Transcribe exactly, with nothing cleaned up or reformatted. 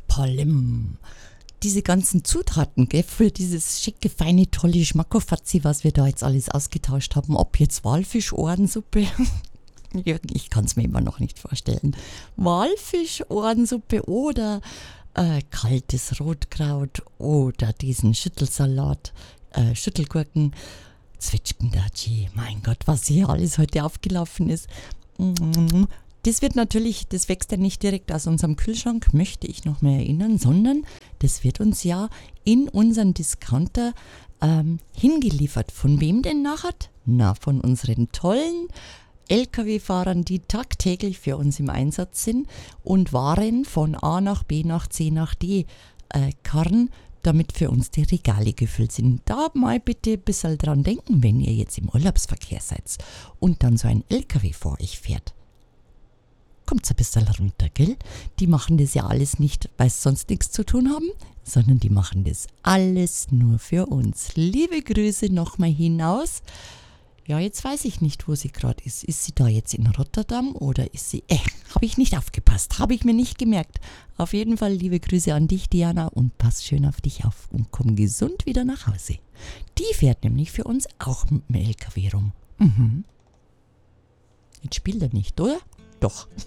Palim. Diese ganzen Zutaten, gell, für dieses schicke, feine, tolle Schmackofatzi, was wir da jetzt alles ausgetauscht haben, ob jetzt Walfischohrensuppe, ich kann es mir immer noch nicht vorstellen, Walfischohrensuppe oder äh, kaltes Rotkraut oder diesen Schüttelsalat, äh, Schüttelgurken, Zwetschgendatschi, mein Gott, was hier alles heute aufgelaufen ist. Das wird natürlich, das wächst ja nicht direkt aus unserem Kühlschrank, möchte ich noch mal erinnern, sondern das wird uns ja in unseren Discounter ähm, hingeliefert. Von wem denn nachher? Na, von unseren tollen L K W-Fahrern, die tagtäglich für uns im Einsatz sind und Waren von A nach B nach C nach D äh, karren, damit für uns die Regale gefüllt sind. Da mal bitte ein bisschen dran denken, wenn ihr jetzt im Urlaubsverkehr seid und dann so ein L K W vor euch fährt. Kommt ein bisschen runter, gell? Die machen das ja alles nicht, weil sie sonst nichts zu tun haben, sondern die machen das alles nur für uns. Liebe Grüße nochmal hinaus. Ja, jetzt weiß ich nicht, wo sie gerade ist. Ist sie da jetzt in Rotterdam oder ist sie... Äh, habe ich nicht aufgepasst, habe ich mir nicht gemerkt. Auf jeden Fall liebe Grüße an dich, Diana, und pass schön auf dich auf und komm gesund wieder nach Hause. Die fährt nämlich für uns auch mit dem L K W rum. Mhm. Jetzt spielt er nicht, oder? Doch.